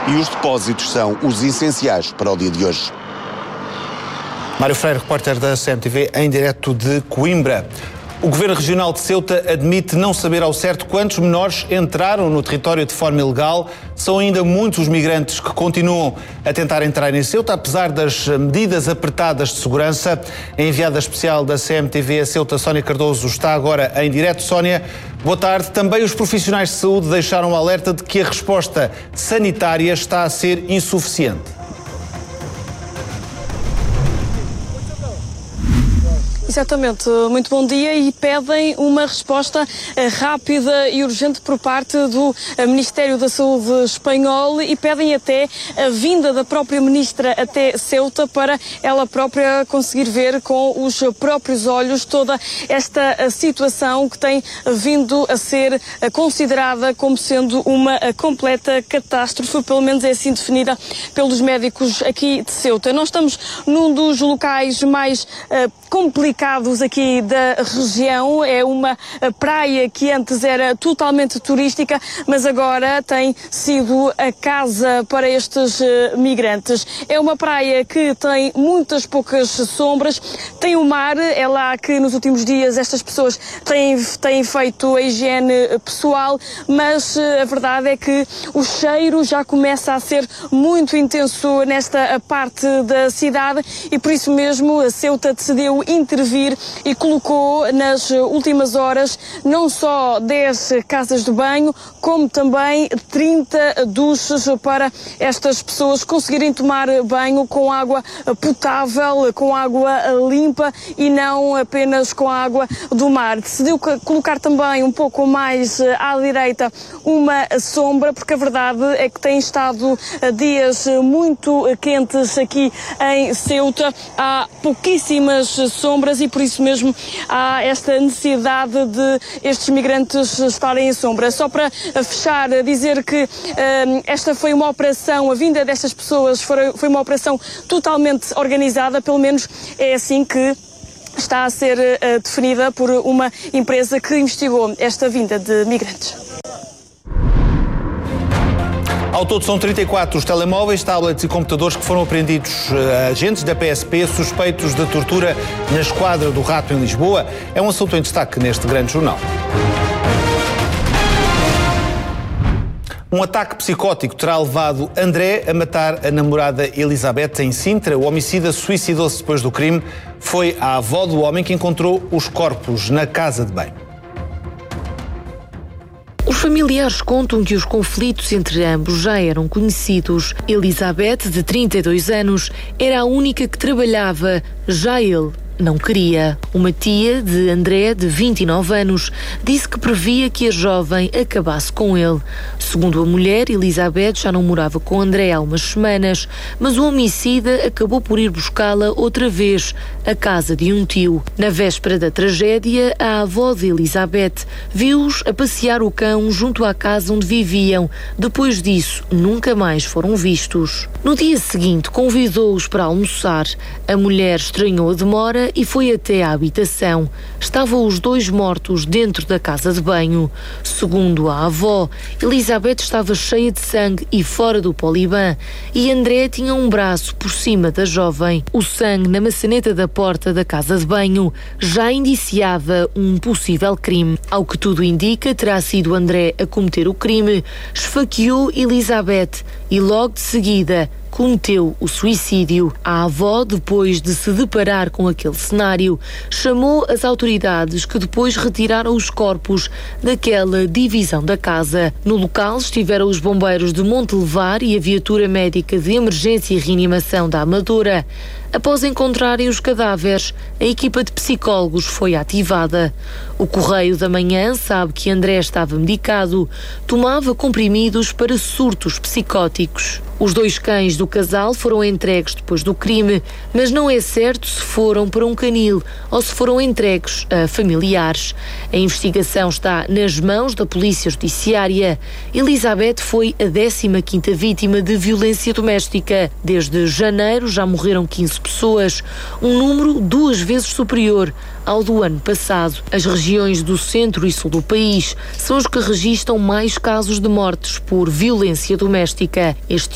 e os depósitos são os essenciais para o dia de hoje. Mário Freire, repórter da CMTV, em direto de Coimbra. O Governo Regional de Ceuta admite não saber ao certo quantos menores entraram no território de forma ilegal. São ainda muitos os migrantes que continuam a tentar entrar em Ceuta, apesar das medidas apertadas de segurança. A enviada especial da CMTV a Ceuta, Sónia Cardoso, está agora em direto. Sónia, boa tarde. Também os profissionais de saúde deixaram alerta de que a resposta sanitária está a ser insuficiente. Exatamente, muito bom dia, e pedem uma resposta rápida e urgente por parte do Ministério da Saúde espanhol e pedem até a vinda da própria Ministra até Ceuta para ela própria conseguir ver com os próprios olhos toda esta situação que tem vindo a ser considerada como sendo uma completa catástrofe, pelo menos é assim definida pelos médicos aqui de Ceuta. Nós estamos num dos locais mais complicados aqui da região. É uma praia que antes era totalmente turística, mas agora tem sido a casa para estes migrantes. É uma praia que tem muitas poucas sombras, tem o mar, é lá que nos últimos dias estas pessoas têm feito a higiene pessoal, mas a verdade é que o cheiro já começa a ser muito intenso nesta parte da cidade e por isso mesmo a Ceuta decidiu intervir e colocou nas últimas horas não só 10 casas de banho, como também 30 duches para estas pessoas conseguirem tomar banho com água potável, com água limpa e não apenas com a água do mar. Decidiu colocar também um pouco mais à direita uma sombra, porque a verdade é que tem estado dias muito quentes aqui em Ceuta. Há pouquíssimas sombras e por isso mesmo há esta necessidade de estes migrantes estarem em sombra. Só para fechar, dizer que esta foi uma operação, a vinda destas pessoas foi uma operação totalmente organizada, pelo menos é assim que está a ser definida por uma empresa que investigou esta vinda de migrantes. Ao todo são 34 os telemóveis, tablets e computadores que foram apreendidos a agentes da PSP suspeitos de tortura na esquadra do Rato em Lisboa. É um assunto em destaque neste grande jornal. Um ataque psicótico terá levado André a matar a namorada Elizabeth em Sintra. O homicida suicidou-se depois do crime. Foi a avó do homem que encontrou os corpos na casa de banho. Os familiares contam que os conflitos entre ambos já eram conhecidos. Elizabeth, de 32 anos, era a única que trabalhava, já ele não queria. Uma tia de André, de 29 anos, disse que previa que a jovem acabasse com ele. Segundo a mulher, Elizabeth já não morava com André há umas semanas, mas o homicida acabou por ir buscá-la outra vez, à casa de um tio. Na véspera da tragédia, a avó de Elizabeth viu-os a passear o cão junto à casa onde viviam. Depois disso, nunca mais foram vistos. No dia seguinte, convidou-os para almoçar. A mulher estranhou a demora e foi até à habitação. Estavam os dois mortos dentro da casa de banho. Segundo a avó, Elizabeth estava cheia de sangue e fora do poliban, e André tinha um braço por cima da jovem. O sangue na maçaneta da porta da casa de banho já indiciava um possível crime. Ao que tudo indica, terá sido André a cometer o crime, esfaqueou Elizabeth e logo de seguida cometeu o suicídio. A avó, depois de se deparar com aquele cenário, chamou as autoridades, que depois retiraram os corpos daquela divisão da casa. No local estiveram os bombeiros de Montelevar e a viatura médica de emergência e reanimação da Amadora. Após encontrarem os cadáveres, a equipa de psicólogos foi ativada. O Correio da Manhã sabe que André estava medicado, tomava comprimidos para surtos psicóticos. Os dois cães do casal foram entregues depois do crime, mas não é certo se foram para um canil ou se foram entregues a familiares. A investigação está nas mãos da Polícia Judiciária. Elizabeth foi a 15ª vítima de violência doméstica. Desde janeiro já morreram 15 pessoas, um número 2 vezes superior ao do ano passado. As regiões do centro e sul do país são as que registram mais casos de mortes por violência doméstica. Este